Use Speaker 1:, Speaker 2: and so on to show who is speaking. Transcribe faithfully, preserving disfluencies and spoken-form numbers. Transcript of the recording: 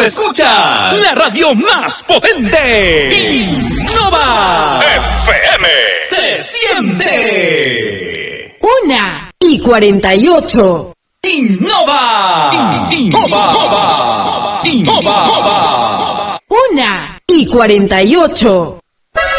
Speaker 1: escuchas la radio más potente. Innova F M. Se siente.
Speaker 2: Una y cuarenta y ocho.
Speaker 1: Innova. Innova. Innova.
Speaker 2: Una y cuarenta y ocho.